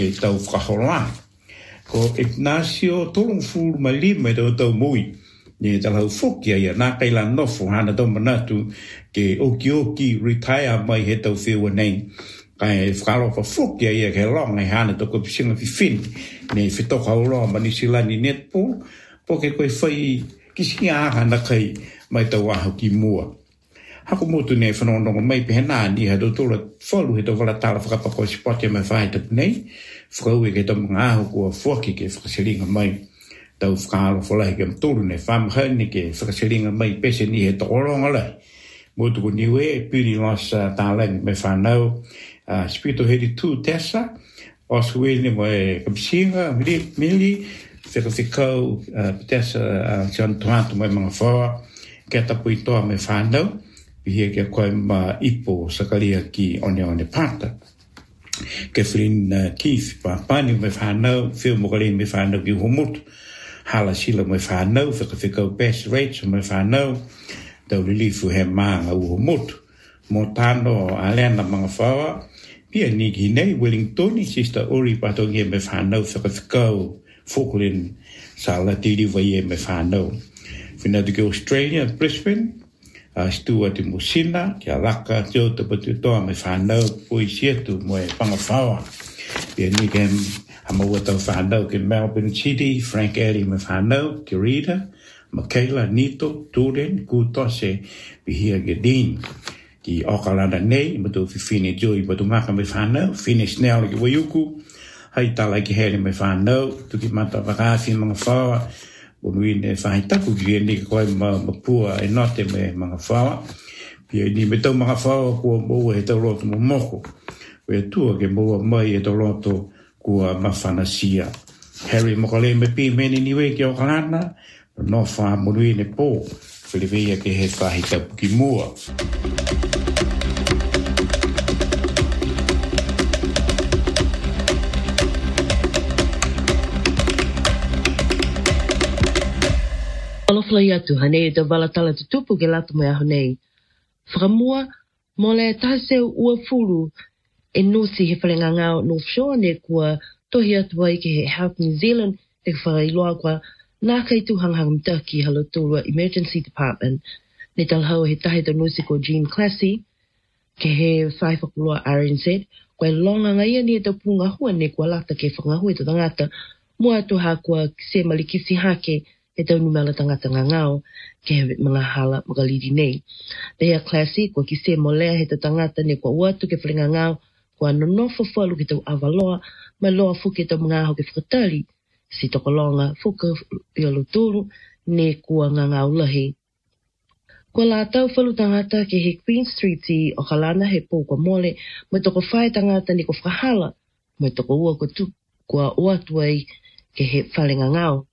tau whakaholoa. Ko Ignacio Tolongfulu Malima tau mui. Ni talau fokia ia nā kaila nofo hana tau manatu ke oki retire mai he tau whiwa nei. Kai whakaropa fokia ia ke longa hana tau kopisinga whiwhini. Nei whitoka uroa manisilani netpo. Po ke koe whai kisinga aha na kai mai tau aho ki mua. Hako motu nei whanononga mai pe hena ni ha tau tola whalu he tau walatala whakapako spot ia mai whai tapu nei. Whakau e ke tau mga aho kua whuaki ke whakasiringa mai. Tau whakaaro whalahi ke mtoro ne whamahani ke whakasiringa mai pese ni he tokoronga lai. Motu ko niwe, piri los tālengi me whanau, spirito heri tū tesa, oskuwe ni mo e kapsinga, mili, whikau, tesa, John Tomato mai mga whaua, ke tapu i toa me whanau, pihia ke koe ma ipo sakaria ki one pata. Ke whirin Keith, pani me whanau, whiu mokale me whanau ki homutu, hala sila mai whanau, whikau best rates mai whanau, tau lilifu he maanga uho motu. Mo tano alena mga whaua, pia niki nei Wellingtoni, sister Ori patongi me whanau, whikau Falkland sa la tiri vai me whanau. Whina ke Australia, Brisbane, Stuart i Musina, ki a laka, teo te patu toa me whanau, pui sietu mo e panga whaua. Pia niki Hamaua tau whanau ke Melbourne City, Frank Alley me whanau, ki Rita, Michaela, Nito, Turen, Kutose, Pihia Gedin, ki Okalana nei, matu whiwhine Joy, matu maka me whanau, whine Snell ki Waiuku, hai tala ki here me whanau, tuki mata wakawhi mga whaua, unuine whahitaku ki ni koe mapua e note me mga whaua, pia ni me tau mga whaua kua mua he tau roto mo moko, wea tua ke mua mai he tau roto kua mawhanasia. Harry mokale me pi meni niwe ki Okalana, no wha muruine pō, whileweia ke he whahitapu ki mua. Aloflai atu, hane e te walatala te tupu ke lata mai aho nei. Whakamua, mo le tahaseu ua furu e nosi he wharenga ngāo North Shore ne kua tohi atu ai ke he Health New Zealand te whakailoa kua nā kai tu hanghang mtaki halo tūrua Emergency Department ne talhau he tahe to nosi ko Jean Classy ke he whaiwhakuloa RNZ koe longa ngaia ni e tau punga hua ne kua lata ke whangahua e to tangata mua atu ha kua se malikisi hake e tau numela tangata ngangao ke he mga hala magalidi nei. Te hea Classy kua ki se molea he to tangata ne kua uatu ke wharenga ngao kua nonofo whalu ke tau awaloa ma loa fuke tau mga aho ke whakatali si tokolonga fuka i alo tūru ne kua ngangau lahi. Kua la tau whalu tangata ke he Queen Street i Okalana he pō kua mole mo toko whae tangata ne ko whakahala mo toko ua kua uatu ai ke he whalenga ngau.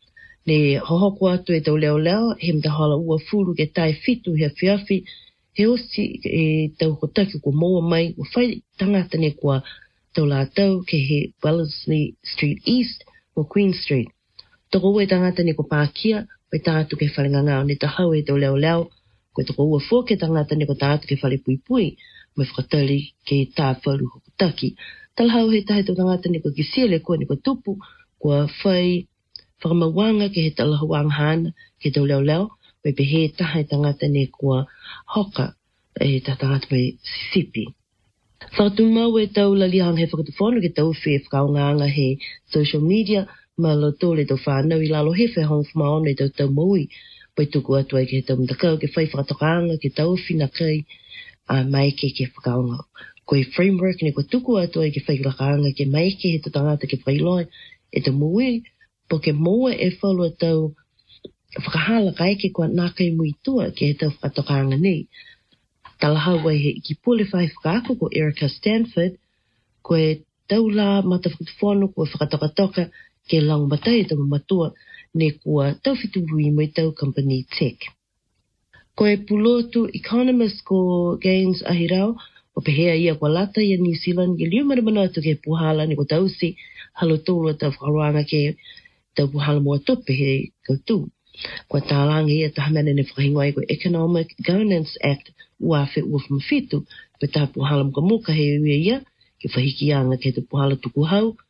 Ne hohoko atu e tau leo leo he mtahala ua furu ke tai fitu he whiawhi he osi e tau hotaki kua moa mai ua whai tangata ne kua tau la tau ke he Wellesley Street East o Queen Street. Toko ue tangata ni ko pākia, koe tātu ke whalenga ngāo ne tahau e tau leo leo, koe toko ua fua ke tangata ni ko tātu ke whale pui pui, me whakatali ke tā whalu hokutaki. Talhau he tahe tau tangata ni ko kisiele koe ni ko tupu, kua whai whakamawanga ke he talahawang hana ke tau leo leo, me pe he tahe tangata ni kua hoka e tā tangata mai Sisipi. Whakatumau e tau lalihang he whakatuwhonu ke tau whi e whakaonganga he social media ma lo tōle tau whanau I lalo he whehong whamaona e tau maui pai tuku atu ai ke he tau mtakau ke whai whakatokanga ke tau whina kai a maike ke whakaonga. Koe framework ne ko tuku atu ai ke whai whakaanga ke maike he tau tangata ke whailoa e tau maui po ke moa e whalua tau whakahala kai ke kua nā kai mui tua ke he tau whakatokanga nei. Talahau ai he ki pule whai whakaako ko Erica Stanford, koe tau la mata whakatawhonu kua whakatokatoka ke lang matai e tau matua ne kua tau whiturui mai tau company tech. Koe pulotu economist ko Gaines Ahirau, o pehea ia kua lata ia New Zealand ke liu maramana atu ke puhala ne ko tau si halo tōrua tau whakaroanga ke tau puhala mua tupe he kautu. Kua tālanga ia tahamana ne whakahingoa i ko Economic Governance Act ua whi ua whamawhitu, pe tā puhala muka muka he uia ia, ke whahiki anga ke te puhala tuku hau,